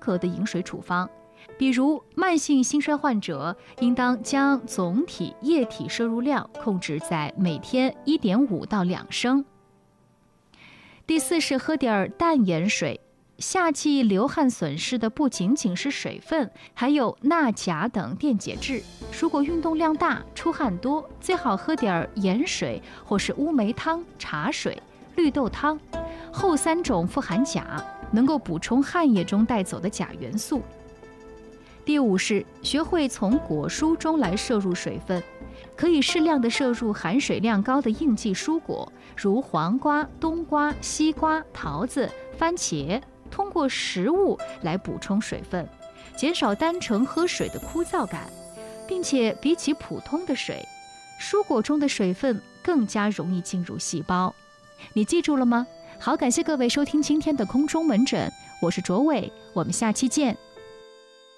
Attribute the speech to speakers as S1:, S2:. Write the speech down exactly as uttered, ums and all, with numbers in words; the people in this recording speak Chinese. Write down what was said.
S1: 合的饮水处方。比如慢性心衰患者应当将总体液体摄入量控制在每天 一点五到两升。第四是喝点淡盐水。夏季流汗损失的不仅仅是水分，还有钠、钾等电解质。如果运动量大、出汗多，最好喝点盐水或是乌梅汤、茶水、绿豆汤，后三种富含钾，能够补充汗液中带走的钾元素。第五是学会从果蔬中来摄入水分，可以适量的摄入含水量高的应季蔬果，如黄瓜、冬瓜、西瓜、桃子、番茄，通过食物来补充水分，减少单纯喝水的枯燥感，并且比起普通的水，蔬果中的水分更加容易进入细胞。你记住了吗？好，感谢各位收听今天的空中门诊，我是卓伟，我们下期见。